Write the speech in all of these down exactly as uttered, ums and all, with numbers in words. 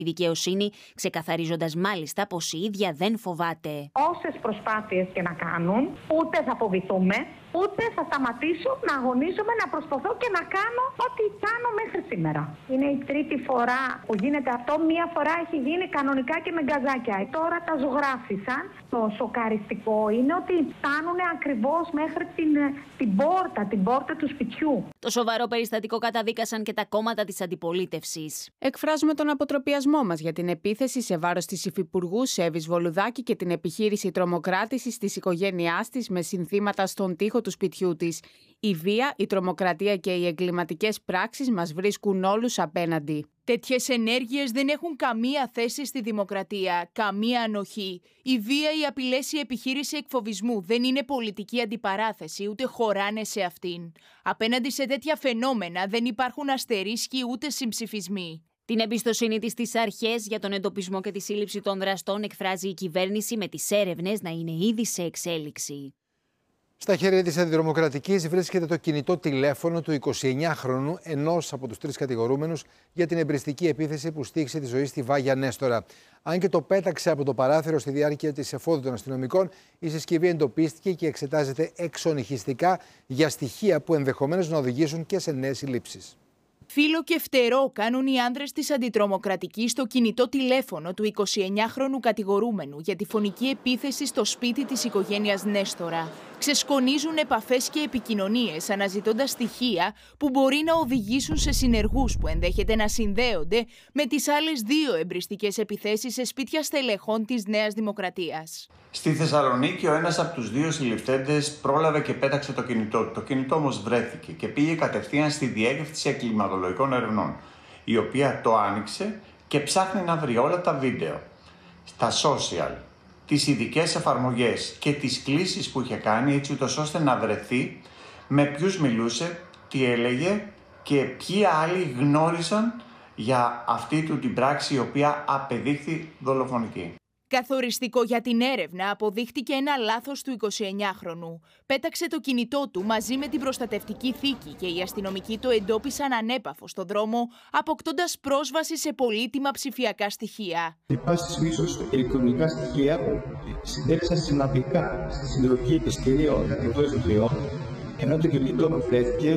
Η δικαιοσύνη, ξεκαθαρίζοντας μάλιστα πως η ίδια δεν φοβάται. Όσες προσπάθειες και να κάνουν, ούτε θα φοβηθούμε, ούτε θα σταματήσω να αγωνίζομαι, να προσπαθώ και να κάνω ό,τι κάνω μέχρι σήμερα. Είναι η τρίτη φορά που γίνεται αυτό. Μία φορά έχει γίνει κανονικά και με γκαζάκια. Τώρα τα ζωγράφισαν. Το σοκαριστικό είναι ότι φτάνουν ακριβώς μέχρι την, την πόρτα, την πόρτα του σπιτιού. Το σοβαρό περιστατικό καταδίκασαν και τα κόμματα της αντιπολίτευσης. Εκφράζουμε τον αποτροπιασμό μας για την επίθεση σε βάρος της υφυπουργού Εύης Βολουδάκη και την επιχείρηση τρομοκράτησης της οικογένειάς της με συνθήματα στον τοίχο του σπιτιού της. Η βία, η τρομοκρατία και οι εγκληματικές πράξεις μας βρίσκουν όλους απέναντι. Τέτοιες ενέργειες δεν έχουν καμία θέση στη δημοκρατία, καμία ανοχή. Η βία, οι απειλές, η επιχείρηση εκφοβισμού δεν είναι πολιτική αντιπαράθεση, ούτε χωράνε σε αυτήν. Απέναντι σε τέτοια φαινόμενα δεν υπάρχουν αστερίσκοι ούτε συμψηφισμοί. Την εμπιστοσύνη της στις αρχές για τον εντοπισμό και τη σύλληψη των δραστών εκφράζει η κυβέρνηση, με τις έρευνες να είναι ήδη σε εξέλιξη. Στα χέρια της αντιδρομοκρατικής βρίσκεται το κινητό τηλέφωνο του εικοσιεννιάχρονου, ενός από τους τρεις κατηγορούμενους για την εμπριστική επίθεση που στοίχησε τη ζωή στη Βάγια Νέστορα. Αν και το πέταξε από το παράθυρο στη διάρκεια της εφόδου των αστυνομικών, η συσκευή εντοπίστηκε και εξετάζεται εξονυχιστικά για στοιχεία που ενδεχομένως να οδηγήσουν και σε νέες συλλήψεις. Φίλο και φτερό κάνουν οι άντρες της αντιτρομοκρατικής στο κινητό τηλέφωνο του εικοσιεννιάχρονου κατηγορούμενου για τη φωνική επίθεση στο σπίτι της οικογένειας Νέστορα. Ξεσκονίζουν επαφές και επικοινωνίες αναζητώντας στοιχεία που μπορεί να οδηγήσουν σε συνεργούς που ενδέχεται να συνδέονται με τις άλλες δύο εμπριστικές επιθέσεις σε σπίτια στελεχών της Νέας Δημοκρατίας. Στη Θεσσαλονίκη, ο ένας από τους δύο συλληφθέντες πρόλαβε και πέταξε το κινητό του. Το κινητό όμως βρέθηκε και πήγε κατευθείαν στη Διεύθυνση Εγκληματολογικών Ερευνών, η οποία το άνοιξε και ψάχνει να βρει όλα τα βίντεο, στα social, τις ειδικές εφαρμογές και τις κλήσεις που είχε κάνει, έτσι ούτως ώστε να βρεθεί με ποιους μιλούσε, τι έλεγε και ποιοι άλλοι γνώριζαν για αυτή του την πράξη, η οποία απεδείχθη δολοφονική. Καθοριστικό για την έρευνα αποδείχτηκε ένα λάθος του εικοσιεννιάχρονου. Πέταξε το κινητό του μαζί με την προστατευτική θήκη και οι αστυνομικοί το εντόπισαν ανέπαφο στον δρόμο, αποκτώντας πρόσβαση σε πολύτιμα ψηφιακά στοιχεία. Υπάρχει ίσως ηλεκτρονικά στοιχεία που συντέλεσαν συναντικά στη συλλογή της κυρίως των τριών, ενώ το κινητό μου βρέθηκε.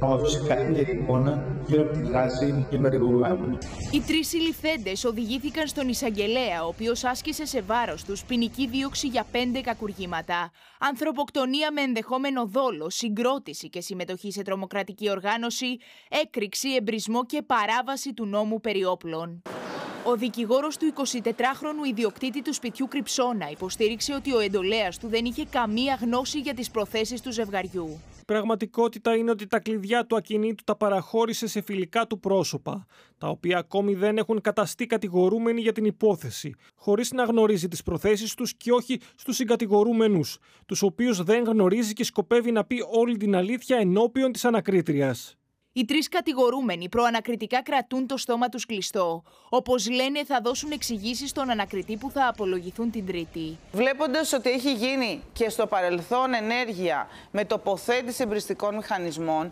Οι τρεις συλληφθέντες οδηγήθηκαν στον εισαγγελέα, ο οποίος άσκησε σε βάρος τους ποινική δίωξη για πέντε κακουργήματα. Ανθρωποκτονία με ενδεχόμενο δόλο, συγκρότηση και συμμετοχή σε τρομοκρατική οργάνωση, έκρηξη, εμπρισμό και παράβαση του νόμου περί όπλων. Ο δικηγόρος του εικοσιτετράχρονου ιδιοκτήτη του σπιτιού Κρυψώνα υποστήριξε ότι ο εντολέας του δεν είχε καμία γνώση για τις προθέσεις του ζευγαριού. Η πραγματικότητα είναι ότι τα κλειδιά του ακινήτου τα παραχώρησε σε φιλικά του πρόσωπα, τα οποία ακόμη δεν έχουν καταστεί κατηγορούμενοι για την υπόθεση, χωρίς να γνωρίζει τις προθέσεις τους και όχι στους συγκατηγορούμενους, τους οποίους δεν γνωρίζει και σκοπεύει να πει όλη την αλήθεια ενώπιον της ανακρίτριας. Οι τρεις κατηγορούμενοι προανακριτικά κρατούν το στόμα τους κλειστό. Όπως λένε, θα δώσουν εξηγήσεις στον ανακριτή που θα απολογηθούν την Τρίτη. Βλέποντας ότι έχει γίνει και στο παρελθόν ενέργεια με τοποθέτηση εμπριστικών μηχανισμών,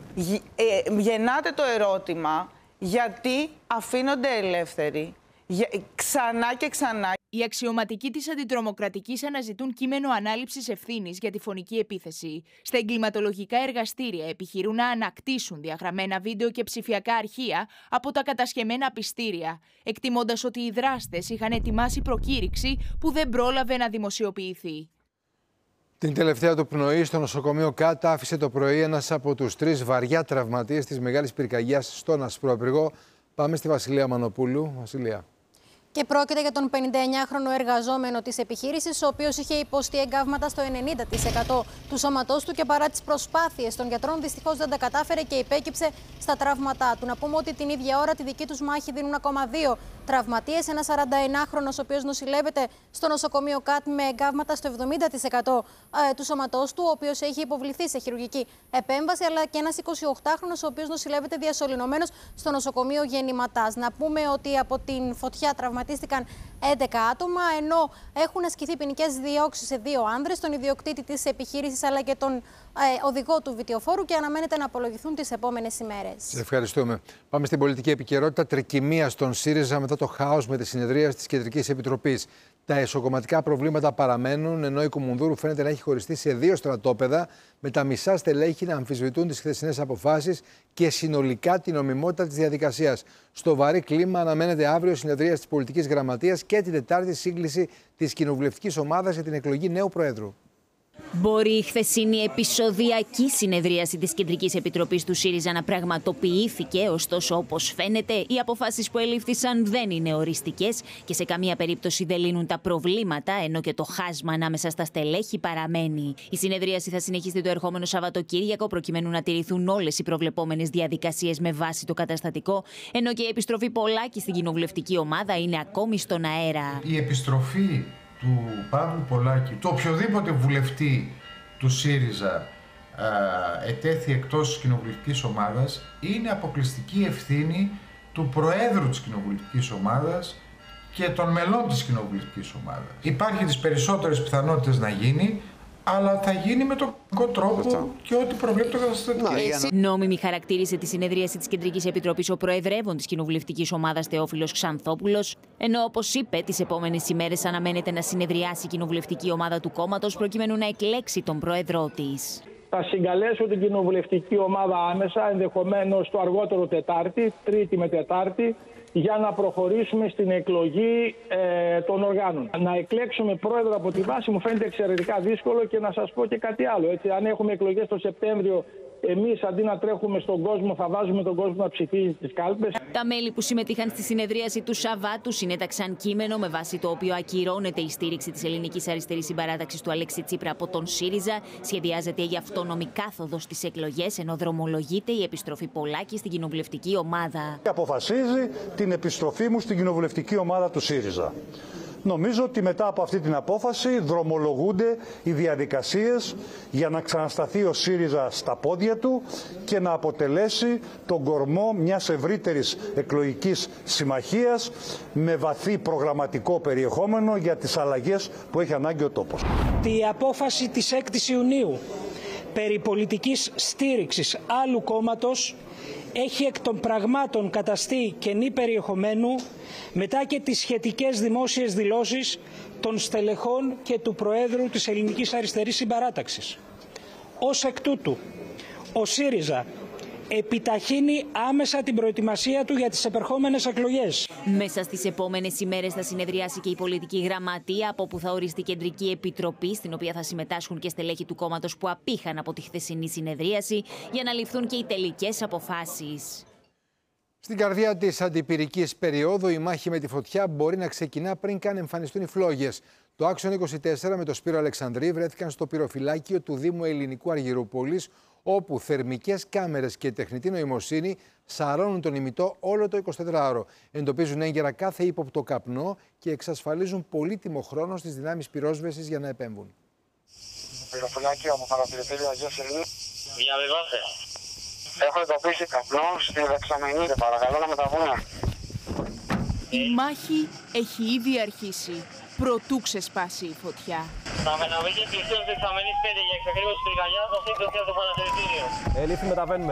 ε, γεννάται το ερώτημα γιατί αφήνονται ελεύθεροι ξανά και ξανά. Οι αξιωματικοί της αντιτρομοκρατικής αναζητούν κείμενο ανάληψης ευθύνης για τη φωνική επίθεση. Στα εγκληματολογικά εργαστήρια επιχειρούν να ανακτήσουν διαγραμμένα βίντεο και ψηφιακά αρχεία από τα κατασχεμένα πιστήρια, εκτιμώντας ότι οι δράστες είχαν ετοιμάσει προκήρυξη που δεν πρόλαβε να δημοσιοποιηθεί. Την τελευταία του πνοή στο νοσοκομείο Κάτα άφησε το πρωί ένας από τους τρεις βαριά τραυματίες της μεγάλης πυρκαγιάς στον Ασπρόπυργο. Πάμε στη Βασιλεία Μανοπούλου. Βασιλεία. Και πρόκειται για τον πενηνταεννιάχρονο εργαζόμενο της επιχείρησης, ο οποίος είχε υποστεί εγκάβματα στο ενενήντα τοις εκατό του σώματός του και παρά τις προσπάθειες των γιατρών δυστυχώς δεν τα κατάφερε και υπέκυψε στα τραύματά του. Να πούμε ότι την ίδια ώρα τη δική τους μάχη δίνουν ακόμα δύο τραυματίες. Ένας σαρανταεννιάχρονος, ο οποίος νοσηλεύεται στο νοσοκομείο ΚΑΤ με εγκάβματα στο εβδομήντα τοις εκατό του σώματός του, ο οποίος έχει υποβληθεί σε χειρουργική επέμβαση, αλλά και ένας εικοσιοκτάχρονος, ο οποίος νοσηλεύεται διασωληνωμένος στο νοσοκομείο Γεννηματάς. Να πούμε ότι από την φωτιά τραυματίες τραυματίστηκαν έντεκα άτομα, ενώ έχουν ασκηθεί ποινικές διώξεις σε δύο άνδρες, τον ιδιοκτήτη της επιχείρησης αλλά και τον ε, οδηγό του βιτιοφόρου, και αναμένεται να απολογηθούν τις επόμενες ημέρες. Σε ευχαριστούμε. Πάμε στην πολιτική επικαιρότητα. Τρικυμία στον ΣΥΡΙΖΑ μετά το χάος με τη συνεδρία της Κεντρικής Επιτροπής. Τα εσωκομματικά προβλήματα παραμένουν, ενώ η Κουμουνδούρου φαίνεται να έχει χωριστεί σε δύο στρατόπεδα, με τα μισά στελέχη να αμφισβητούν τις χθεσινές αποφάσεις και συνολικά την νομιμότητα της διαδικασίας. Στο βαρύ κλίμα αναμένεται αύριο συνεδρία της Πολιτικής Γραμματείας και την Τετάρτη σύγκληση της κοινοβουλευτικής ομάδας για την εκλογή νέου Προέδρου. Μπορεί η χθεσινή επεισοδιακή συνεδρίαση της Κεντρικής Επιτροπής του ΣΥΡΙΖΑ να πραγματοποιήθηκε, ωστόσο όπως φαίνεται οι αποφάσεις που ελήφθησαν δεν είναι οριστικές και σε καμία περίπτωση δεν λύνουν τα προβλήματα, ενώ και το χάσμα ανάμεσα στα στελέχη παραμένει. Η συνεδρίαση θα συνεχίσει το ερχόμενο Σαββατοκύριακο προκειμένου να τηρηθούν όλες οι προβλεπόμενες διαδικασίες με βάση το καταστατικό, ενώ και η επιστροφή Πολάκη στην κοινοβουλευτική ομάδα είναι ακόμη στον αέρα. Η επιστροφή του Παύλου Πολάκη, του οποιοδήποτε βουλευτή του ΣΥΡΙΖΑ α, ετέθη εκτός της κοινοβουλευτικής ομάδας, είναι αποκλειστική ευθύνη του Προέδρου της κοινοβουλευτικής ομάδας και των μελών της κοινοβουλευτικής ομάδας. Υπάρχει τις περισσότερες πιθανότητες να γίνει, αλλά θα γίνει με τον τρόπο και ό,τι προβλέπει το καταστατικό. Νόμιμη χαρακτήρισε τη συνεδρίαση της Κεντρικής Επιτροπής ο Προεδρεύων της κοινοβουλευτικής ομάδας Θεόφιλος Ξανθόπουλος, ενώ όπως είπε, τις επόμενες ημέρες αναμένεται να συνεδριάσει η κοινοβουλευτική ομάδα του κόμματος προκειμένου να εκλέξει τον Πρόεδρό της. Θα συγκαλέσω την κοινοβουλευτική ομάδα άμεσα, ενδεχομένως το αργότερο Τετάρτη, Τρίτη με Τετάρτη, για να προχωρήσουμε στην εκλογή ε, των οργάνων. Να εκλέξουμε πρόεδρο από τη βάση μου φαίνεται εξαιρετικά δύσκολο, και να σας πω και κάτι άλλο. Έτσι, αν έχουμε εκλογές το Σεπτέμβριο, εμείς αντί να τρέχουμε στον κόσμο, θα βάζουμε τον κόσμο να ψηφίσει τις κάλπες. Τα μέλη που συμμετείχαν στη συνεδρίαση του Σαββάτου συνέταξαν κείμενο με βάση το οποίο ακυρώνεται η στήριξη της Ελληνικής Αριστερής Συμπαράταξης του Αλέξη Τσίπρα από τον ΣΥΡΙΖΑ. Σχεδιάζεται η αυτόνομη κάθοδος στις εκλογές, ενώ δρομολογείται η επιστροφή Πολάκη στην κοινοβουλευτική ομάδα. Αποφασίζει την επιστροφή μου στην κοινοβουλευτική ομάδα του ΣΥΡΙΖΑ. Νομίζω ότι μετά από αυτή την απόφαση δρομολογούνται οι διαδικασίες για να ξανασταθεί ο ΣΥΡΙΖΑ στα πόδια του και να αποτελέσει τον κορμό μιας ευρύτερης εκλογικής συμμαχίας με βαθύ προγραμματικό περιεχόμενο για τις αλλαγές που έχει ανάγκη ο τόπος. Η απόφαση της έκτης Ιουνίου περί πολιτικής στήριξης άλλου κόμματος έχει εκ των πραγμάτων καταστεί κενή περιεχομένου μετά και τις σχετικές δημόσιες δηλώσεις των στελεχών και του Προέδρου της Ελληνικής Αριστερής Συμπαράταξης. Ως εκ τούτου, ο ΣΥΡΙΖΑ επιταχύνει άμεσα την προετοιμασία του για τις επερχόμενες εκλογές. Μέσα στις επόμενες ημέρες θα συνεδριάσει και η Πολιτική Γραμματεία, από όπου θα οριστεί Κεντρική Επιτροπή, στην οποία θα συμμετάσχουν και στελέχη του κόμματος που απήχαν από τη χθεσινή συνεδρίαση, για να ληφθούν και οι τελικές αποφάσεις. Στην καρδιά της αντιπυρικής περίοδου, η μάχη με τη φωτιά μπορεί να ξεκινά πριν καν εμφανιστούν οι φλόγες. Το Άξονα είκοσι τέσσερα με το Σπύρο Αλεξανδρή βρέθηκαν στο πυροφυλάκιο του Δήμου Ελληνικού Αργυρούπολης, όπου θερμικές κάμερες και τεχνητή νοημοσύνη σαρώνουν τον ημιτό όλο το εικοσιτετράωρο. Εντοπίζουν έγκαιρα κάθε ύποπτο καπνό και εξασφαλίζουν πολύτιμο χρόνο στις δυνάμεις πυρόσβεσης για να επέμβουν. Πυροφυλάκιο από παρατηρητήριο Αγίας Ειρήνης. Διαβιβάστε. Έχω εντοπίσει καπνό στη δεξαμενή. Παρακαλώ να μεταβούνε. Η μάχη έχει ήδη αρχίσει. Προτού ξεσπάσει η φωτιά. Θα μεταβείτε πλησίως δεξαμενής πέντε για εξακρίβωση του πυρκαγιάς, το σύγκρουση από το παρατηρητήριο. Ελήφθη, μεταβαίνουμε.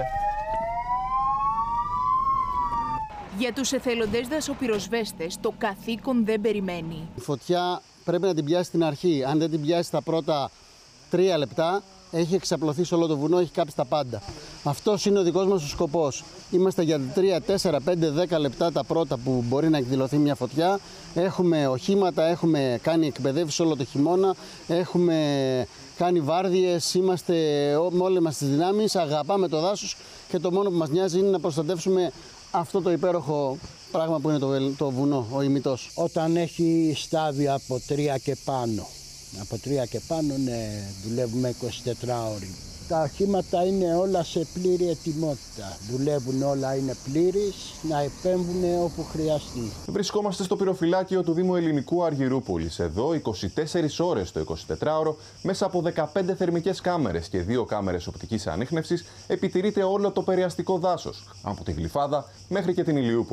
Για τους εθελοντές δασοπυροσβέστες, το καθήκον δεν περιμένει. Η φωτιά πρέπει να την πιάσει στην αρχή. Αν δεν την πιάσει τα πρώτα τρία λεπτά, έχει εξαπλωθεί σε όλο το βουνό, έχει κάψει τα πάντα. Αυτός είναι ο δικός μας ο σκοπός. Είμαστε για τρία, τέσσερα, πέντε, δέκα λεπτά τα πρώτα που μπορεί να εκδηλωθεί μια φωτιά. Έχουμε οχήματα, έχουμε κάνει εκπαιδεύσεις όλο το χειμώνα, έχουμε κάνει βάρδιες, είμαστε με όλες μας τις δυνάμεις, αγαπάμε το δάσος και το μόνο που μας νοιάζει είναι να προστατεύσουμε αυτό το υπέροχο πράγμα που είναι το, το βουνό, ο ημιτός. Όταν έχει στάδιο από τρία και πάνω. Από τρία και πάνω, ναι, δουλεύουμε εικοσιτετράωρη. Τα οχήματα είναι όλα σε πλήρη ετοιμότητα. Δουλεύουν όλα, είναι πλήρης, να επέμβουν όπου χρειαστεί. Βρισκόμαστε στο πυροφυλάκιο του Δήμου Ελληνικού Αργυρούπολης. Εδώ, είκοσι τέσσερις ώρες το εικοσιτετράωρο, μέσα από δεκαπέντε θερμικές κάμερες και δύο κάμερες οπτικής ανίχνευσης, επιτηρείται όλο το περιαστικό δάσος, από τη Γλυφάδα μέχρι και την Ηλιούπολη.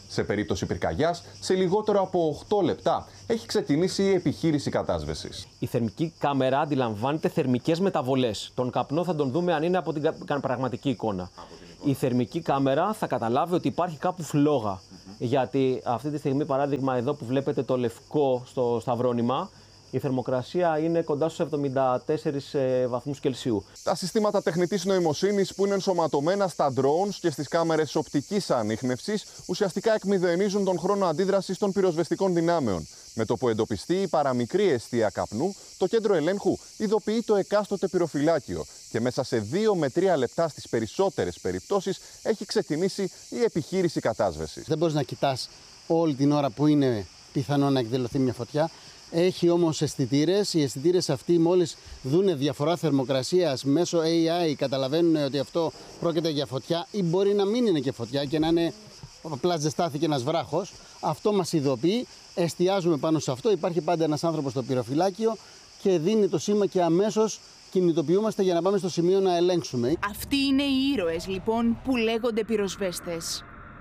Σε περίπτωση πυρκαγιάς, σε λιγότερο από οκτώ λεπτά έχει ξεκινήσει η επιχείρηση κατάσβεσης. Η θερμική κάμερα αντιλαμβάνεται θερμικές μεταβολές. Τον καπνό θα τον δούμε αν είναι από την πραγματική εικόνα. Η θερμική κάμερα θα καταλάβει ότι υπάρχει κάπου φλόγα. Mm-hmm. Γιατί αυτή τη στιγμή, παράδειγμα, εδώ που βλέπετε το λευκό στο σταυρόνυμα, η θερμοκρασία είναι κοντά στους εβδομήντα τέσσερις βαθμούς Κελσίου. Τα συστήματα τεχνητής νοημοσύνης που είναι ενσωματωμένα στα drones και στις κάμερες οπτικής ανίχνευσης ουσιαστικά εκμηδενίζουν τον χρόνο αντίδρασης των πυροσβεστικών δυνάμεων. Με το που εντοπιστεί η παραμικρή αιστεία καπνού, το κέντρο ελέγχου ειδοποιεί το εκάστοτε πυροφυλάκιο και μέσα σε δύο με τρία λεπτά στις περισσότερες περιπτώσεις έχει ξεκινήσει η επιχείρηση κατάσβεσης. Δεν μπορείς να κοιτάς όλη την ώρα που είναι πιθανό να εκδηλωθεί μια φωτιά. Έχει όμως αισθητήρες. Οι αισθητήρες αυτοί μόλις δούνε διαφορά θερμοκρασίας μέσω έι άι καταλαβαίνουν ότι αυτό πρόκειται για φωτιά ή μπορεί να μην είναι και φωτιά και να είναι απλά ζεστάθηκε ένας βράχος. Αυτό μας ειδοποιεί. Εστιάζουμε πάνω σε αυτό. Υπάρχει πάντα ένας άνθρωπος στο πυροφυλάκιο και δίνει το σήμα και αμέσως κινητοποιούμαστε για να πάμε στο σημείο να ελέγξουμε. Αυτοί είναι οι ήρωες λοιπόν που λέγονται πυροσβέστες.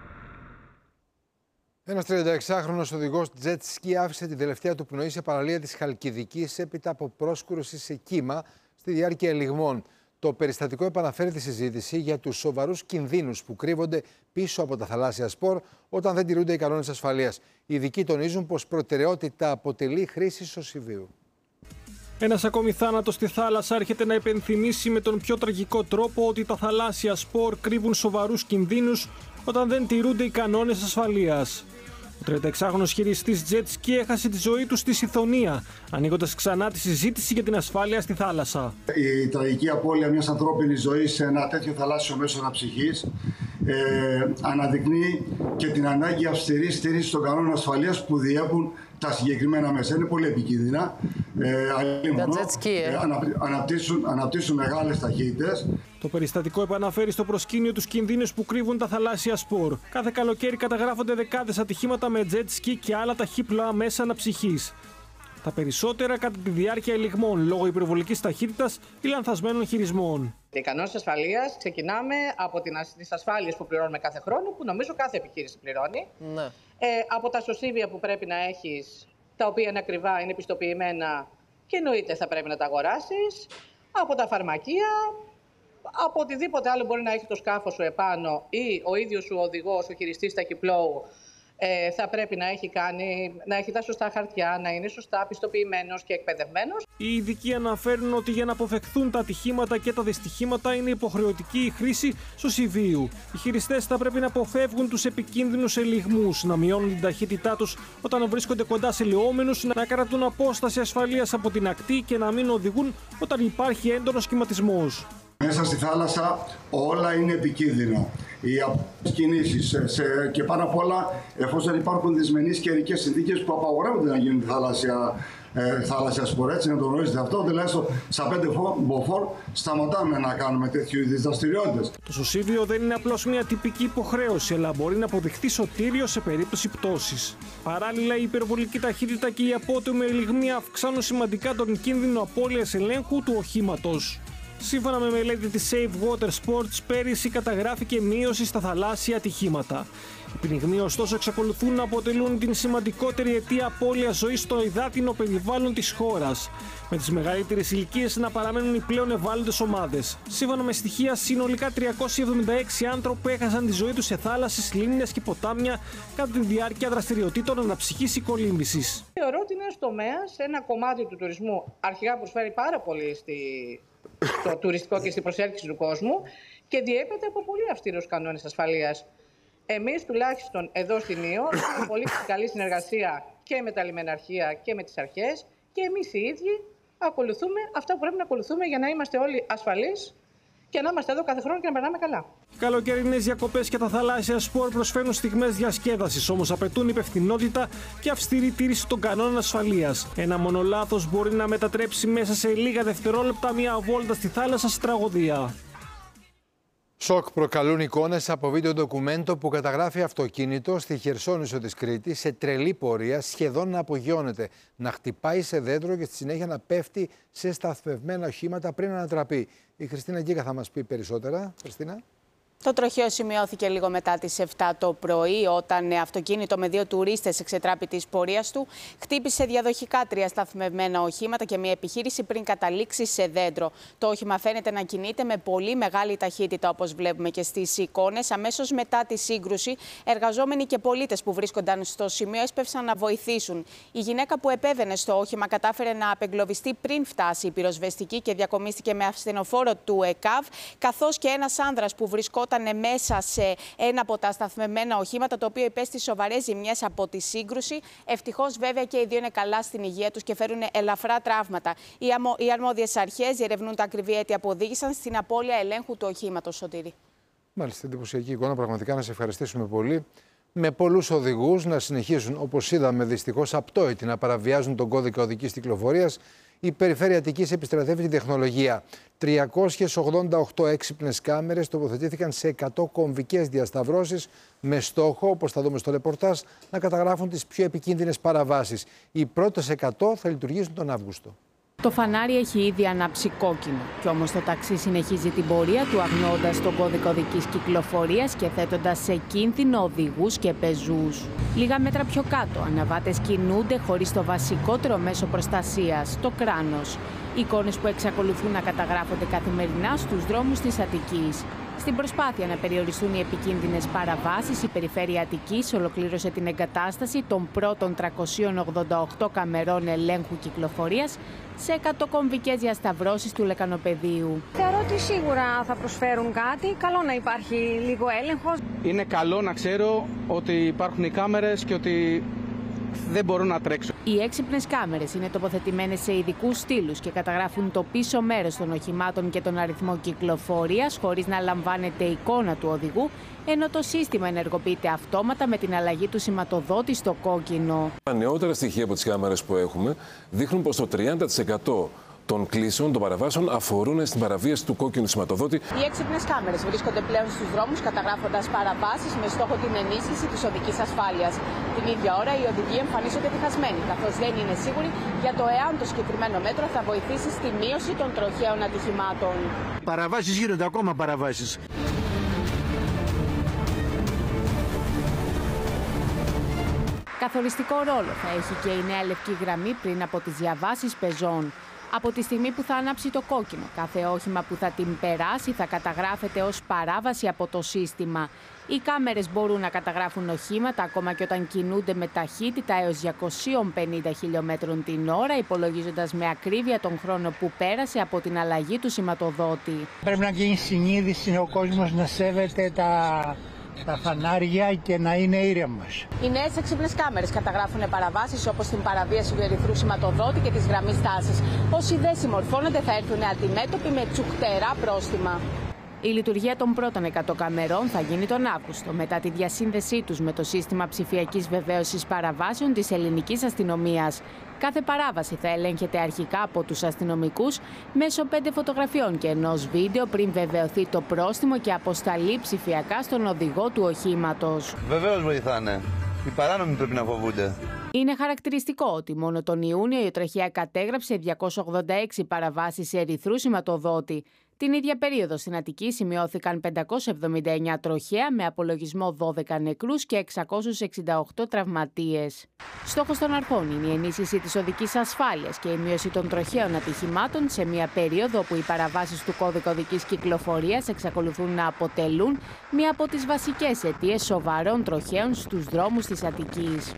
Ένας τριανταεξάχρονος οδηγός jet ski άφησε την τελευταία του πνοή σε παραλία της Χαλκιδικής έπειτα από πρόσκρουση σε κύμα στη διάρκεια ελιγμών. Το περιστατικό επαναφέρει τη συζήτηση για τους σοβαρούς κινδύνους που κρύβονται πίσω από τα θαλάσσια σπορ όταν δεν τηρούνται οι κανόνες ασφαλείας. Οι ειδικοί τονίζουν πως προτεραιότητα αποτελεί η χρήση σωσιβίου. Ένας ακόμη θάνατος στη θάλασσα έρχεται να υπενθυμίσει με τον πιο τραγικό τρόπο ότι τα θαλάσσια σπορ κρύβουν σοβαρούς κινδύνους όταν δεν τηρούνται οι κανόνες ασφαλείας. Ο τριανταεξάχρονος χειριστής jet ski έχασε τη ζωή του στη Σιθωνία, ανοίγοντας ξανά τη συζήτηση για την ασφάλεια στη θάλασσα. Η τραγική απώλεια μιας ανθρώπινης ζωής σε ένα τέτοιο θαλάσσιο μέσο αναψυχής ε, αναδεικνύει και την ανάγκη αυστηρής στήριξης των κανόνων ασφαλείας που διέπουν τα συγκεκριμένα μέσα. Είναι πολύ επικίνδυνα. Ε, αλλήμωνο, ε, αναπτύσσουν, αναπτύσσουν μεγάλες ταχύτητες. Το περιστατικό επαναφέρει στο προσκήνιο τους κινδύνους που κρύβουν τα θαλάσσια σπορ. Κάθε καλοκαίρι καταγράφονται δεκάδες ατυχήματα με jet ski και άλλα ταχύπλοα μέσα αναψυχής. Τα περισσότερα κατά τη διάρκεια ελιγμών λόγω υπερβολικής ταχύτητας ή λανθασμένων χειρισμών. Οι κανόνες ασφαλείας ξεκινάμε από τις ασφάλειες που πληρώνουμε κάθε χρόνο, που νομίζω κάθε επιχείρηση πληρώνει. Ναι. Ε, από τα σωσίβια που πρέπει να έχεις, τα οποία είναι ακριβά, είναι πιστοποιημένα και εννοείται θα πρέπει να τα αγοράσεις. Από τα φαρμακεία, από οτιδήποτε άλλο μπορεί να έχει το σκάφος σου επάνω ή ο ίδιος σου οδηγός, ο χειριστής ταχυπλόου, ε, θα πρέπει να έχει, κάνει, να έχει τα σωστά χαρτιά, να είναι σωστά πιστοποιημένος και εκπαιδευμένος. Οι ειδικοί αναφέρουν ότι για να αποφευχθούν τα ατυχήματα και τα δυστυχήματα είναι υποχρεωτική η χρήση σωσιβίου. Οι χειριστές θα πρέπει να αποφεύγουν τους επικίνδυνους ελιγμούς, να μειώνουν την ταχύτητά τους όταν βρίσκονται κοντά σε λεόμενους, να κρατούν απόσταση ασφαλείας από την ακτή και να μην οδηγούν όταν υπάρχει έντονος κυματισμός. Μέσα στη θάλασσα όλα είναι επικίνδυνα. Οι κινήσεις και πάνω απ' όλα εφόσον υπάρχουν δυσμενείς καιρικές συνθήκες που απαγορεύονται να γίνουν θάλασσια, ε, θάλασσια σπορ, έτσι να το γνωρίζετε αυτό, τουλάχιστον στα πέντε μποφόρ σταματάμε να κάνουμε τέτοιου είδους δραστηριότητες. Το σωσίβιο δεν είναι απλώς μια τυπική υποχρέωση, αλλά μπορεί να αποδειχθεί σωτήριο σε περίπτωση πτώσης. Παράλληλα, η υπερβολική ταχύτητα και οι απότομοι ελιγμοί αυξάνουν σημαντικά τον κίνδυνο απώλειας ελέγχου του οχήματος. Σύμφωνα με μελέτη της Save Water Sports, πέρυσι καταγράφηκε μείωση στα θαλάσσια ατυχήματα. Οι πνιγμοί ωστόσο εξακολουθούν να αποτελούν την σημαντικότερη αιτία απώλειας ζωής στο υδάτινο περιβάλλον της χώρας, με τις μεγαλύτερες ηλικίες να παραμένουν οι πλέον ευάλωτες ομάδες. Σύμφωνα με στοιχεία, συνολικά τριακόσιοι εβδομήντα έξι άνθρωποι έχασαν τη ζωή τους σε θάλασσες, λίμνες και ποτάμια κατά τη διάρκεια δραστηριοτήτων αναψυχής ή κολύμβησης. Θεωρώ ότι είναι ένας τομέας, ένα κομμάτι του τουρισμού, αρχικά προσφέρει πάρα πολύ στη... στο τουριστικό και στην προσέλκυση του κόσμου και διέπεται από πολύ αυστηρούς κανόνες ασφαλείας. Εμείς τουλάχιστον εδώ στην Ήο έχουμε πολύ καλή συνεργασία και με τα λιμεναρχεία και με τις αρχές και εμείς οι ίδιοι ακολουθούμε αυτά που πρέπει να ακολουθούμε για να είμαστε όλοι ασφαλείς και να είμαστε εδώ κάθε χρόνο και να περνάμε καλά. Οι καλοκαιρινές διακοπές και τα θαλάσσια σπορ προσφέρουν στιγμές διασκέδασης, όμως απαιτούν υπευθυνότητα και αυστηρή τήρηση των κανόνων ασφαλείας. Ένα μόνο λάθος μπορεί να μετατρέψει μέσα σε λίγα δευτερόλεπτα μια βόλτα στη θάλασσα σε τραγωδία. Σοκ προκαλούν εικόνες από βίντεο ντοκουμέντο που καταγράφει αυτοκίνητο στη Χερσόνησο της Κρήτης σε τρελή πορεία, σχεδόν να απογειώνεται, να χτυπάει σε δέντρο και στη συνέχεια να πέφτει σε σταθμευμένα οχήματα πριν ανατραπεί. Η Χριστίνα Γκίκα θα μας πει περισσότερα. Χριστίνα. Το τροχαίο σημειώθηκε λίγο μετά τις επτά το πρωί, όταν αυτοκίνητο με δύο τουρίστες εξετράπη της πορείας του χτύπησε διαδοχικά τρία σταθμευμένα οχήματα και μια επιχείρηση πριν καταλήξει σε δέντρο. Το όχημα φαίνεται να κινείται με πολύ μεγάλη ταχύτητα, όπως βλέπουμε και στις εικόνες. Αμέσως μετά τη σύγκρουση, εργαζόμενοι και πολίτες που βρίσκονταν στο σημείο έσπευσαν να βοηθήσουν. Η γυναίκα που επέβαινε στο όχημα κατάφερε να απεγκλωβιστεί πριν φτάσει η πυροσβεστική και διακομίστηκε με ασθενοφόρο του ΕΚΑΒ, καθώς και ένας άνδρας που βρισκόταν μέσα σε ένα από τα σταθμευμένα οχήματα, το οποίο υπέστη σοβαρές ζημιές από τη σύγκρουση. Ευτυχώς, βέβαια, και οι δύο είναι καλά στην υγεία τους και φέρουν ελαφρά τραύματα. Οι, αμο... οι αρμόδιες αρχές διερευνούν τα ακριβή αίτια που οδήγησαν στην απώλεια ελέγχου του οχήματος, Σωτήρη. Μάλιστα, εντυπωσιακή εικόνα. Πραγματικά να σε ευχαριστήσουμε πολύ. Με πολλούς οδηγούς να συνεχίζουν, όπως είδαμε, δυστυχώς απτόητοι να παραβιάζουν τον κώδικα οδικής κυκλοφορίας. Η Περιφέρεια Αττικής επιστρατεύει την τεχνολογία. τριακόσιες ογδόντα οκτώ έξυπνες κάμερες τοποθετήθηκαν σε εκατό κομβικές διασταυρώσεις με στόχο, όπως θα δούμε στο ρεπορτάζ, να καταγράφουν τις πιο επικίνδυνες παραβάσεις. Οι πρώτες εκατό θα λειτουργήσουν τον Αύγουστο. Το φανάρι έχει ήδη ανάψει κόκκινο, κι όμως το ταξί συνεχίζει την πορεία του αγνοώντας τον κώδικα οδικής κυκλοφορίας και θέτοντας σε κίνδυνο οδηγούς και πεζούς. Λίγα μέτρα πιο κάτω, αναβάτες κινούνται χωρίς το βασικότερο μέσο προστασίας, το κράνος. Εικόνες που εξακολουθούν να καταγράφονται καθημερινά στους δρόμους της Αττικής. Στην προσπάθεια να περιοριστούν οι επικίνδυνες παραβάσεις, η Περιφέρεια Αττικής ολοκλήρωσε την εγκατάσταση των πρώτων τριακοσίων ογδόντα οκτώ καμερών ελέγχου κυκλοφορίας σε εκατό κομβικές διασταυρώσεις του λεκανοπεδίου. Θεωρώ ότι σίγουρα θα προσφέρουν κάτι. Καλό να υπάρχει λίγο έλεγχος. Είναι καλό να ξέρω ότι υπάρχουν οι κάμερες και ότι δεν μπορώ να τρέξω. Οι έξυπνες κάμερες είναι τοποθετημένες σε ειδικούς στήλους και καταγράφουν το πίσω μέρος των οχημάτων και τον αριθμό κυκλοφορίας χωρίς να λαμβάνεται εικόνα του οδηγού, ενώ το σύστημα ενεργοποιείται αυτόματα με την αλλαγή του σηματοδότη στο κόκκινο. Τα νεότερα στοιχεία από τις κάμερες που έχουμε δείχνουν πως το τριάντα τοις εκατό των κλήσεων, των παραβάσεων αφορούν στην παραβίαση του κόκκινου σηματοδότη. Οι έξυπνες κάμερες βρίσκονται πλέον στους δρόμους καταγράφοντας παραβάσεις με στόχο την ενίσχυση της οδικής ασφάλειας. Την ίδια ώρα οι οδηγοί εμφανίζονται διχασμένοι, καθώς δεν είναι σίγουροι για το εάν το συγκεκριμένο μέτρο θα βοηθήσει στη μείωση των τροχαίων ατυχημάτων. Παραβάσεις γίνονται, ακόμα παραβάσεις. Καθοριστικό ρόλο θα έχει και η νέα λευκή γραμμή πριν από τις διαβάσεις πεζών. Από τη στιγμή που θα ανάψει το κόκκινο, κάθε όχημα που θα την περάσει θα καταγράφεται ως παράβαση από το σύστημα. Οι κάμερες μπορούν να καταγράφουν οχήματα ακόμα και όταν κινούνται με ταχύτητα έως διακόσια πενήντα χιλιόμετρων την ώρα, υπολογίζοντας με ακρίβεια τον χρόνο που πέρασε από την αλλαγή του σηματοδότη. Πρέπει να γίνει συνείδηση ο κόσμος να σέβεται τα... τα φανάρια και να είναι ήρεμος. Οι νέες έξυπνες κάμερες καταγράφουν παραβάσεις όπως την παραβίαση του ερυθρού σηματοδότη και της γραμμής τάσης. Όσοι δεν συμμορφώνονται θα έρθουν αντιμέτωποι με τσουκτερά πρόστιμα. Η λειτουργία των πρώτων εκατό καμερών θα γίνει τον Αύγουστο, μετά τη διασύνδεσή τους με το σύστημα ψηφιακής βεβαίωσης παραβάσεων της ελληνικής αστυνομίας. Κάθε παράβαση θα ελέγχεται αρχικά από τους αστυνομικούς μέσω πέντε φωτογραφιών και ενός βίντεο πριν βεβαιωθεί το πρόστιμο και αποσταλεί ψηφιακά στον οδηγό του οχήματος. Βεβαίως βοηθάνε. Οι παράνομοι πρέπει να φοβούνται. Είναι χαρακτηριστικό ότι μόνο τον Ιούνιο η τροχαία κατέγραψε διακόσιες ογδόντα έξι παραβάσεις ερυθρού σηματοδότη. Την ίδια περίοδο στην Αττική σημειώθηκαν πεντακόσια εβδομήντα εννέα τροχαία με απολογισμό δώδεκα νεκρούς και εξακόσιους εξήντα οκτώ τραυματίες. Στόχος των αρχών είναι η ενίσχυση της οδικής ασφάλειας και η μείωση των τροχαίων ατυχημάτων σε μια περίοδο όπου οι παραβάσεις του κώδικα οδικής κυκλοφορίας εξακολουθούν να αποτελούν μία από τις βασικές αιτίες σοβαρών τροχαίων στους δρόμους της Αττικής.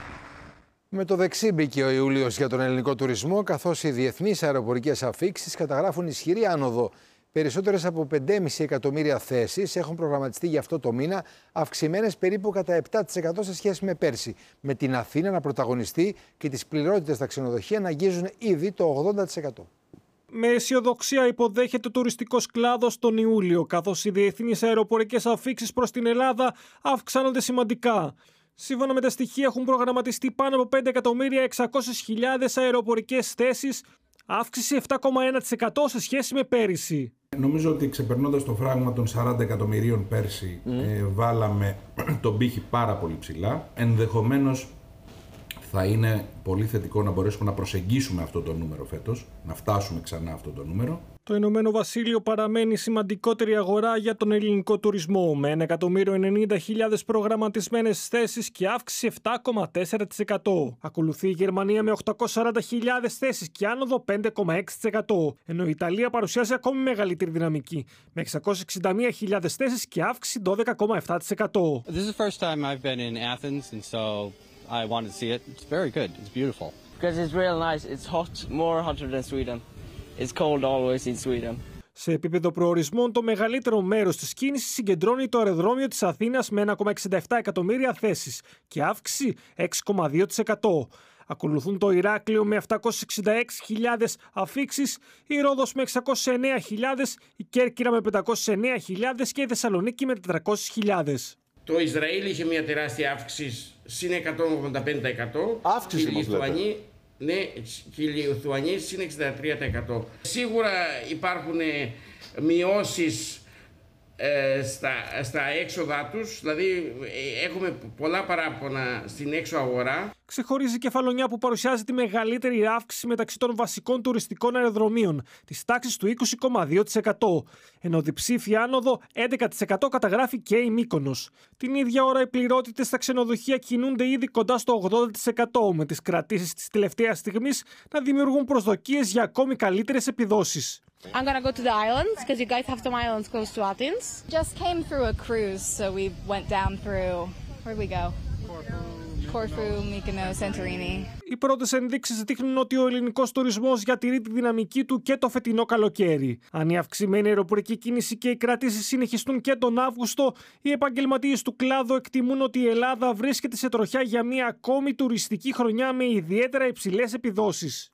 Με το δεξί μπήκε ο Ιούλιος για τον ελληνικό τουρισμό, καθώς οι διεθνείς αεροπορικές αφίξεις καταγράφουν ισχυρή άνοδο. Περισσότερες από πέντε κόμμα πέντε εκατομμύρια θέσεις έχουν προγραμματιστεί για αυτό το μήνα, αυξημένες περίπου κατά επτά τοις εκατό σε σχέση με πέρσι. Με την Αθήνα να πρωταγωνιστεί και τις πληρότητες στα ξενοδοχεία να αγγίζουν ήδη το ογδόντα τοις εκατό. Με αισιοδοξία υποδέχεται ο τουριστικός κλάδος τον Ιούλιο, καθώς οι διεθνείς αεροπορικές αφίξεις προς την Ελλάδα αυξάνονται σημαντικά. Σύμφωνα με τα στοιχεία, έχουν προγραμματιστεί πάνω από πέντε εκατομμύρια εξακόσιες χιλιάδες αεροπορικές θέσεις, αύξηση επτά κόμμα ένα τοις εκατό σε σχέση με πέρυσι. Νομίζω ότι ξεπερνώντας το φράγμα των σαράντα εκατομμυρίων πέρσι, mm. ε, βάλαμε τον πύχη πάρα πολύ ψηλά. Ενδεχομένως θα είναι πολύ θετικό να μπορέσουμε να προσεγγίσουμε αυτό το νούμερο φέτος, να φτάσουμε ξανά αυτό το νούμερο. Το Το Ηνωμένο Βασίλειο παραμένει σημαντικότερη αγορά για τον ελληνικό τουρισμό, με ένα εκατομμύριο ενενήντα χιλιάδες προγραμματισμένες θέσεις και αύξηση επτά κόμμα τέσσερα τοις εκατό. Ακολουθεί η Γερμανία με οκτακόσιες σαράντα χιλιάδες θέσεις και άνοδο πέντε κόμμα έξι τοις εκατό, ενώ η Ιταλία παρουσιάζει ακόμη μεγαλύτερη δυναμική, με εξακόσιες εξήντα μία χιλιάδες θέσεις και αύξηση δώδεκα κόμμα επτά τοις εκατό. This is the first time I've been in Athens, and so I wanted to see it. It's very good. It's beautiful. Because it's real nice. It's hot, more hotter than Sweden. It's cold always in Sweden. Σε επίπεδο προορισμών, το μεγαλύτερο μέρος της κίνησης συγκεντρώνει το αεροδρόμιο της Αθήνας με ένα κόμμα εξήντα επτά εκατομμύρια θέσεις και αύξηση έξι κόμμα δύο τοις εκατό. Ακολουθούν το Ηράκλειο με επτακόσιες εξήντα έξι χιλιάδες αφίξεις, η Ρόδος με εξακόσιες εννέα χιλιάδες, η Κέρκυρα με πεντακόσιες εννέα χιλιάδες και η Θεσσαλονίκη με τετρακόσιες χιλιάδες. Το Ισραήλ είχε μια τεράστια αύξηση, συν εκατόν ογδόντα πέντε τοις εκατό. Αύξηση όμως λέτε. Ναι, και η Λιθουανία συν εξήντα τρία τοις εκατό. Σίγουρα υπάρχουν μειώσεις ε, στα, στα έξοδά τους, δηλαδή ε, έχουμε πολλά παράπονα στην έξω αγορά. Ξεχωρίζει η Κεφαλονιά που παρουσιάζει τη μεγαλύτερη αύξηση μεταξύ των βασικών τουριστικών αεροδρομίων, της τάξης του είκοσι κόμμα δύο τοις εκατό, ενώ διψήφια άνοδο έντεκα τοις εκατό καταγράφει και η Μύκονος. Την ίδια ώρα οι πληρότητες στα ξενοδοχεία κινούνται ήδη κοντά στο ογδόντα τοις εκατό, με τις κρατήσεις της τελευταίας στιγμής να δημιουργούν προσδοκίες για ακόμη καλύτερες επιδόσεις. I'm gonna go to the islands because you guys have some islands close to Athens. Just came through a cruise, so we went down through. Where'd we go? Corfu, Mykonos, Santorini. Οι πρώτες ενδείξεις δείχνουν ότι ο ελληνικός τουρισμός διατηρεί τη δυναμική του και το φετινό καλοκαίρι. Αν η αυξημένη αεροπορική κίνηση και οι κρατήσεις συνεχιστούν και τον Αύγουστο, οι επαγγελματίες του κλάδου εκτιμούν ότι η Ελλάδα βρίσκεται σε τροχιά για μια ακόμη τουριστική χρονιά με ιδιαίτερα υψηλές επιδόσεις.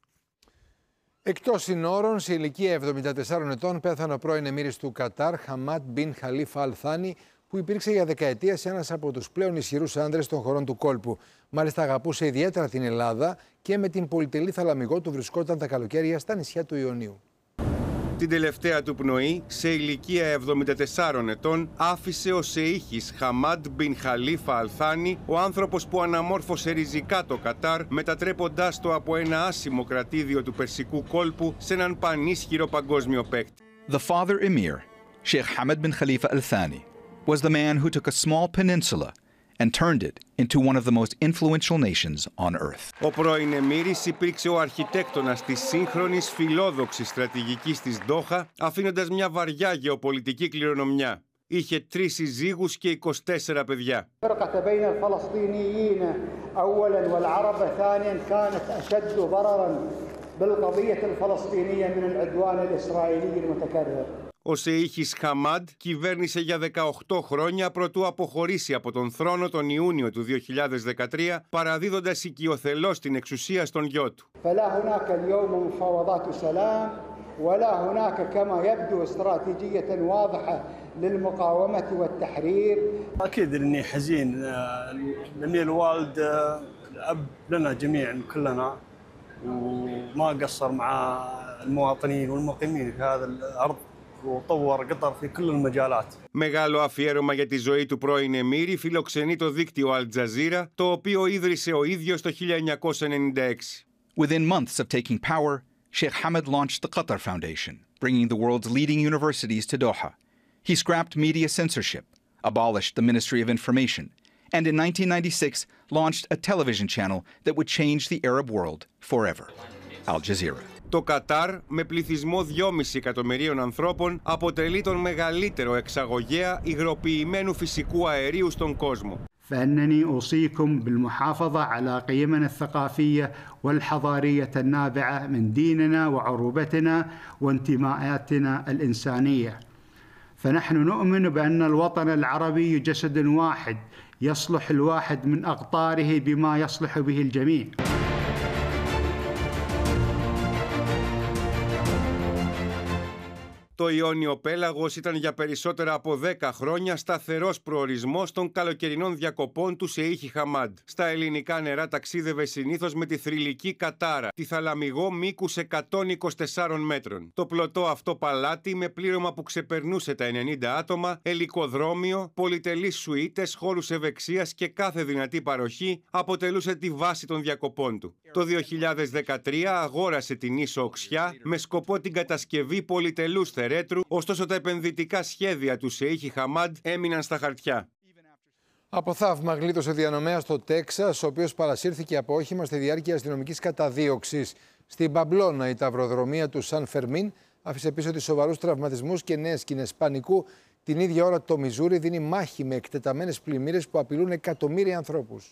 Εκτός συνόρων, σε ηλικία εβδομήντα τεσσάρων ετών, πέθανε ο πρώην εμμύρης του Κατάρ, Χαμάντ Μπιν Χαλίφα Αλ Θάνι, που υπήρξε για δεκαετίες ένας από τους πλέον ισχυρούς άνδρες των χωρών του κόλπου. Μάλιστα, αγαπούσε ιδιαίτερα την Ελλάδα και με την πολυτελή θαλαμιγό του βρισκόταν τα καλοκαίρια στα νησιά του Ιωνίου. Την τελευταία του πνοή, σε ηλικία εβδομήντα τεσσάρων ετών, άφησε ο Σεΐχης Χαμάντ Μπιν Χαλίφα Αλ Θάνι, ο άνθρωπος που αναμόρφωσε ριζικά το Κατάρ, μετατρέποντάς το από ένα άσημο κρατήδιο του Περσικού κόλπου σε έναν πανίσχυρο παγκόσμιο παίκτη. The father emir, Sheikh Hamad bin Khalifa Al Thani, was the man who took a small peninsula and turned it into one of the most influential nations on earth. Ο πρώην εμμύρης υπήρξε ο αρχιτέκτονας της σύγχρονης φιλόδοξης στρατηγικής της Ντόχα, αφήνοντας μια βαριά γεωπολιτική κληρονομιά. Είχε τρεις συζύγους και είκοσι τέσσερα παιδιά. Ο Σεΐχης Χαμάντ κυβέρνησε για δεκαοκτώ χρόνια προτού αποχωρήσει από τον θρόνο τον Ιούνιο του δύο χιλιάδες δεκατρία, παραδίδοντας οικειοθελώς την εξουσία στον γιο του. أكيد إني حزين لأني الوالد أب لنا جميعا كلنا وما قصر مع المواطنين والمقيمين في هذا الأرض وطور قطر في كل المجالات. Μεγάλο αφιέρωμα για τη ζωή του πρώην εμμύρη φιλοξενεί το δίκτυο Al Jazeera, το οποίο ίδρυσε ο ίδιος το χίλια εννιακόσια ενενήντα έξι. Within months of taking power, Sheikh Hamad launched the Qatar Foundation, bringing the world's leading universities to Doha. He scrapped media censorship, abolished the Ministry of Information, and in nineteen ninety-six launched a television channel that would change the Arab world forever. Al Jazeera. Το Κατάρ, με πληθυσμό δυόμισι εκατομμυρίων ανθρώπων, αποτελεί τον μεγαλύτερο εξαγωγέα υγροποιημένου φυσικού αερίου στον κόσμο. فإنني أوصيكم بالمحافظة على قيمنا الثقافية والحضارية النابعة من ديننا وعروبتنا وانتماءاتنا الإنسانية. فنحن نؤمن بأن الوطن العربي جسد واحد يصلح الواحد من أقطاره بما يصلح به الجميع. Το Ιόνιο πέλαγος ήταν για περισσότερα από δέκα χρόνια σταθερός προορισμός των καλοκαιρινών διακοπών του Σεΐχη Χαμάντ. Στα ελληνικά νερά ταξίδευε συνήθως με τη θρυλική Κατάρα, τη θαλαμιγό μήκους εκατόν είκοσι τεσσάρων μέτρων. Το πλωτό αυτό παλάτι με πλήρωμα που ξεπερνούσε τα ενενήντα άτομα, ελικοδρόμιο, πολυτελείς σουίτες, χώρους ευεξίας και κάθε δυνατή παροχή αποτελούσε τη βάση των διακοπών του. Το δύο χιλιάδες δεκατρία αγόρασε την ίσο Οξιά με σκοπό την κατασκευή πολυτελούς θερέτρου, ωστόσο τα επενδυτικά σχέδια του Σεΐχη Χαμάντ έμειναν στα χαρτιά. Από θαύμα γλίτωσε διανομέα στο Τέξας, ο οποίος παρασύρθηκε από όχημα στη διάρκεια αστυνομικής καταδίωξης. Στην Παμπλώνα, η ταυροδρομία του Σαν Φερμίν άφησε πίσω της σοβαρούς τραυματισμούς και νέες σκηνές πανικού. Την ίδια ώρα το Μιζούρι δίνει μάχη με εκτεταμένες πλημμύρες που απειλούν εκατομμύρια ανθρώπους.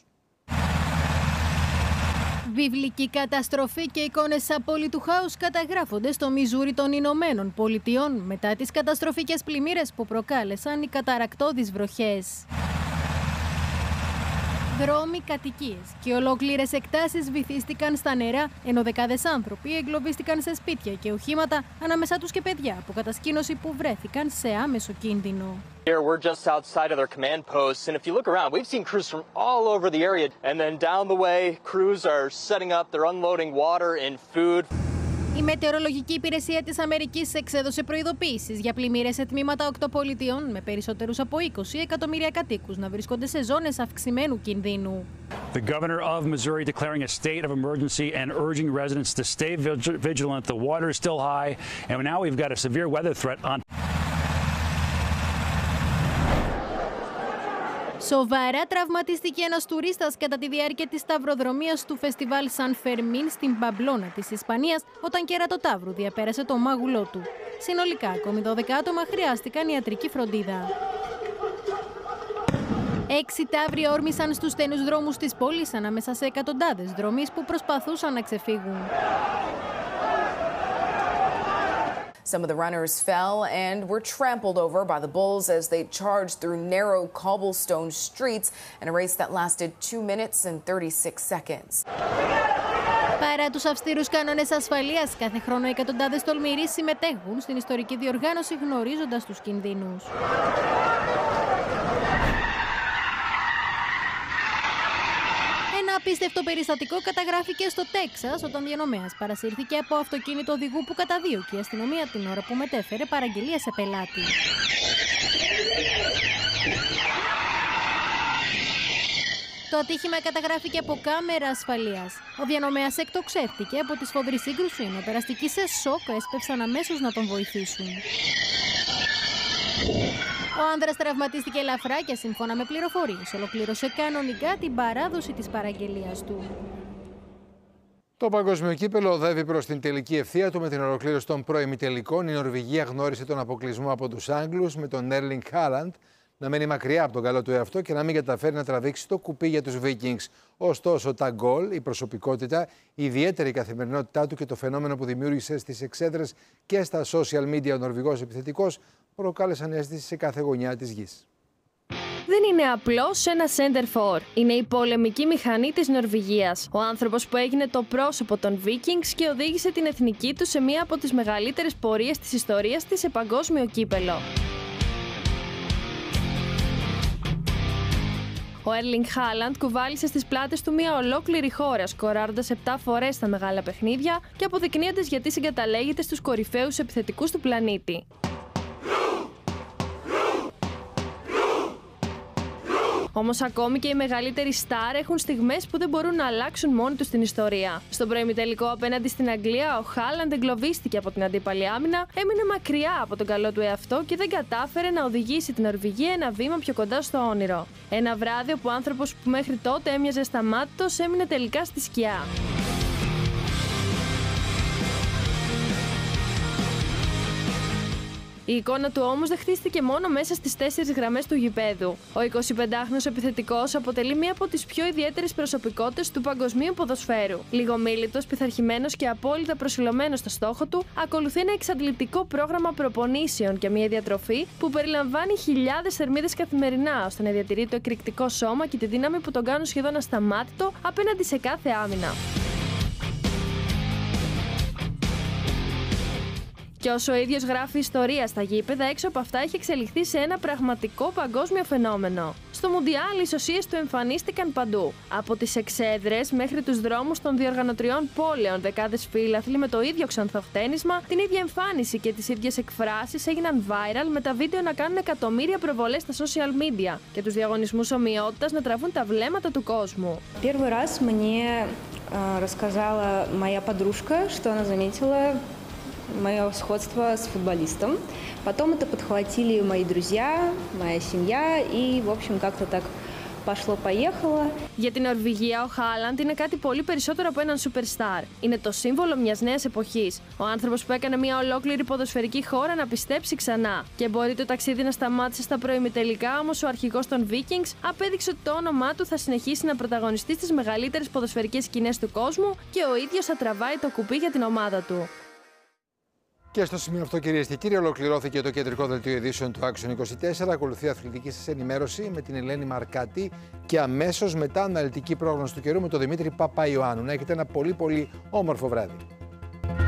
Βιβλική καταστροφή και εικόνες απόλυτου χάους καταγράφονται στο Μιζούρι των Ηνωμένων Πολιτειών μετά τις καταστροφικές πλημμύρες που προκάλεσαν οι καταρρακτώδεις βροχές. Δρόμοι, κατοικίες και ολόκληρες εκτάσεις βυθίστηκαν στα νερά, ενώ δεκάδες άνθρωποι εγκλωβίστηκαν σε σπίτια και οχήματα, ανάμεσά τους και παιδιά από κατασκήνωση που βρέθηκαν σε άμεσο κίνδυνο. Here we're just outside of their command posts, and if you look around, we've seen crews from all over the area, and then down the way, crews are setting up, they're unloading water and food. Η Μετεωρολογική Υπηρεσία της Αμερικής εξέδωσε προειδοποίησεις για πλημμύρες σε τμήματα οκτώ πολιτιών με περισσότερους από είκοσι εκατομμύρια κατοίκους να βρίσκονται σε ζώνες αυξημένου κινδύνου. The governor of Missouri declaring a state of emergency and urging residents to stay vigilant. The water is still high, and now we've got a severe weather threat on. Σοβαρά τραυματίστηκε ένας τουρίστας κατά τη διάρκεια της σταυροδρομίας του φεστιβάλ Σαν Φερμίν στην Παμπλώνα της Ισπανίας, όταν κερατοταύρου διαπέρασε το μάγουλό του. Συνολικά, ακόμη δώδεκα άτομα χρειάστηκαν ιατρική φροντίδα. Έξι ταύροι όρμησαν στους στενούς δρόμους της πόλης ανάμεσα σε εκατοντάδες δρομείς που προσπαθούσαν να ξεφύγουν. Some of the runners fell and were trampled over by the bulls as they charged through narrow cobblestone streets in a race that lasted two minutes and thirty-six seconds. Παρά τους αυστηρούς κανόνες ασφαλείας, κάθε χρόνο εκατοντάδες τολμηροί συμμετέχουν στην ιστορική διοργάνωση γνωρίζοντας τους κινδύνους. Ένα απίστευτο περιστατικό καταγράφηκε στο Τέξας όταν διανομέας παρασύρθηκε από αυτοκίνητο οδηγού που καταδίωκε η αστυνομία την ώρα που μετέφερε παραγγελία σε πελάτη. Το ατύχημα καταγράφηκε από κάμερα ασφαλείας. Ο διανομέας εκτοξεύτηκε από τη σφοδρή σύγκρουση, ενώ περαστικοί σε σοκ έσπευσαν αμέσως να τον βοηθήσουν. Ο άνδρας τραυματίστηκε ελαφρά και σύμφωνα με πληροφορίες ολοκλήρωσε κανονικά την παράδοση της παραγγελίας του. Το παγκόσμιο κύπελλο οδεύει προς την τελική ευθεία του με την ολοκλήρωση των προημιτελικών. Η Νορβηγία γνώρισε τον αποκλεισμό από τους Άγγλους με τον Έρλινγκ Χάλαντ να μένει μακριά από τον καλό του εαυτό και να μην καταφέρει να τραβήξει το κουπί για τους Vikings. Ωστόσο, τα γκολ, η προσωπικότητα, η ιδιαίτερη καθημερινότητά του και το φαινόμενο που δημιούργησε στις εξέδρες και στα social media ο Νορβηγός επιθετικός προκάλεσαν αίσθηση σε κάθε γωνιά της γης. Δεν είναι απλώς ένα center for. Είναι η πολεμική μηχανή της Νορβηγίας. Ο άνθρωπος που έγινε το πρόσωπο των Vikings και οδήγησε την εθνική του σε μία από τις μεγαλύτερες πορείες της ιστορίας της σε παγκόσμιο κύπελλο. Ο Έρλινγκ Χάλαντ κουβάλισε στις πλάτες του μια ολόκληρη χώρα, σκοράροντας επτά φορές στα μεγάλα παιχνίδια και αποδεικνύοντας γιατί συγκαταλέγεται στους κορυφαίους επιθετικούς του πλανήτη. Όμως ακόμη και οι μεγαλύτεροι στάρ έχουν στιγμές που δεν μπορούν να αλλάξουν μόνοι τους την ιστορία. Στον προημιτελικό απέναντι στην Αγγλία, ο Χάλαντ εγκλωβίστηκε από την αντίπαλη άμυνα, έμεινε μακριά από τον καλό του εαυτό και δεν κατάφερε να οδηγήσει την Νορβηγία ένα βήμα πιο κοντά στο όνειρο. Ένα βράδυ όπου ο άνθρωπος που μέχρι τότε έμοιαζε σταμάτητος έμεινε τελικά στη σκιά. Η εικόνα του όμως δεν χτίστηκε μόνο μέσα στις τέσσερις γραμμές του γηπέδου. Ο εικοσιπεντάχρονος επιθετικός αποτελεί μία από τις πιο ιδιαίτερες προσωπικότητες του παγκοσμίου ποδοσφαίρου. Λιγομίλητος, πειθαρχημένος και απόλυτα προσιλωμένος στο στόχο του, ακολουθεί ένα εξαντλητικό πρόγραμμα προπονήσεων και μία διατροφή που περιλαμβάνει χιλιάδες θερμίδες καθημερινά, ώστε να διατηρεί το εκρηκτικό σώμα και τη δύναμη που τον κάνουν σχεδόν ασταμάτητο απέναντι σε κάθε άμυνα. Και όσο ο ίδιος γράφει ιστορία στα γήπεδα, έξω από αυτά έχει εξελιχθεί σε ένα πραγματικό παγκόσμιο φαινόμενο. Στο Μουντιάλ οι σωσίες του εμφανίστηκαν παντού. Από τις εξέδρες μέχρι τους δρόμους των διοργανωτριών πόλεων, δεκάδες φίλαθλοι με το ίδιο ξανθοχτένισμα, την ίδια εμφάνιση και τις ίδιες εκφράσεις έγιναν viral, με τα βίντεο να κάνουν εκατομμύρια προβολές στα social media και τους διαγωνισμούς ομοιότητας να τραβούν τα βλέμματα του κόσμου. Первый раз мне рассказала моя подружка, что она заметила мое сходство с футболистом. Потом это подхватили мои друзья, моя семья, и, в общем, как-то так пошло-поехало. Για την Νορβηγία, ο Χάλαντ είναι κάτι πολύ περισσότερο από έναν superstar. Είναι το σύμβολο μιας νέας εποχής. Ο άνθρωπος που έκανε μια ολόκληρη ποδοσφαιρική χώρα να πιστέψει ξανά. Και μπορεί το ταξίδι να σταμάτησε στα προημιτελικά, όμως ο αρχηγός των Vikings απέδειξε ότι το όνομά του θα συνεχίσει να πρωταγωνιστεί στις μεγαλύτερες ποδοσφαιρικές σκηνές του κόσμου και ο ίδιος θα τραβάει το κουπί για την ομάδα του. Και στο σημείο αυτό, κυρίες και κύριοι, ολοκληρώθηκε το κεντρικό δελτίο ειδήσεων του Action είκοσι τέσσερα. Ακολουθεί αθλητική σας ενημέρωση με την Ελένη Μαρκάτη και αμέσως μετά αναλυτική πρόγνωση του καιρού με τον Δημήτρη Παπαϊωάννου. Να έχετε ένα πολύ πολύ όμορφο βράδυ.